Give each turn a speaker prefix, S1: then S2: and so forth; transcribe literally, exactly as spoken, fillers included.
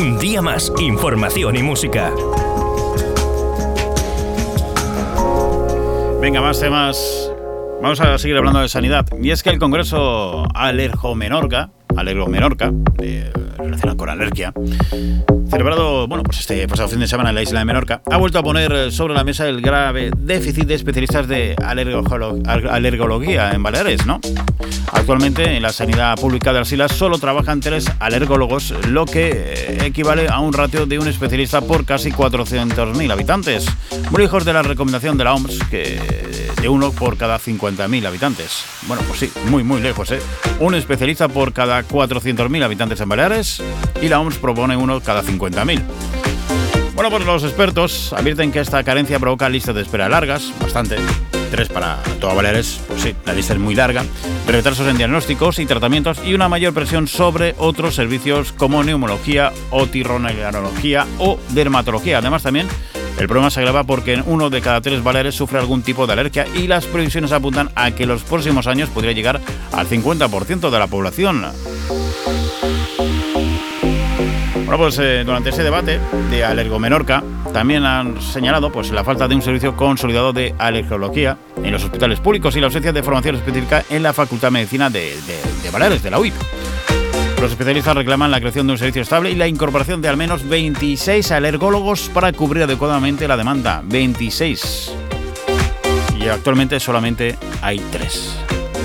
S1: Un día más, información y música.
S2: Venga, más temas. Vamos a seguir hablando de sanidad. Y es que el Congreso Alergo-Menorca, Alergo-Menorca, eh, relacionado con alergia, celebrado, bueno, pues este pasado fin de semana en la isla de Menorca, ha vuelto a poner sobre la mesa el grave déficit de especialistas de alergolo- alergología en Baleares, ¿no? Actualmente en la sanidad pública de las islas solo trabajan tres alergólogos, lo que equivale a un ratio de un especialista por casi cuatrocientos mil habitantes, muy lejos de la recomendación de la O M S, que de uno por cada cincuenta mil habitantes. Bueno, pues sí, muy muy lejos, ¿eh? Un especialista por cada cuatrocientos mil habitantes en Baleares y la O M S propone uno cada cincuenta mil. Bueno, pues los expertos advierten que esta carencia provoca listas de espera largas, bastante. Tres para toda Baleares, pues sí, la lista es muy larga, retrasos en diagnósticos y tratamientos y una mayor presión sobre otros servicios como neumología, otorrinolaringología o dermatología. Además también el problema se agrava porque uno de cada tres baleares sufre algún tipo de alergia y las previsiones apuntan a que en los próximos años podría llegar al cincuenta por ciento de la población. Bueno, pues eh, durante ese debate de Alergo-Menorca también han señalado pues, la falta de un servicio consolidado de alergología en los hospitales públicos y la ausencia de formación específica en la Facultad de Medicina de, de, de Baleares, de la U I P. Los especialistas reclaman la creación de un servicio estable y la incorporación de al menos veintiséis alergólogos para cubrir adecuadamente la demanda. veintiséis. Y actualmente solamente hay tres.